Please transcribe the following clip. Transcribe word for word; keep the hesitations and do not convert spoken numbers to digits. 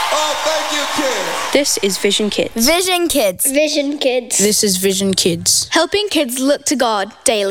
Oh, thank you, kids. This is Vision Kids. Vision Kids. Vision Kids. This is Vision Kids. Helping kids look to God daily.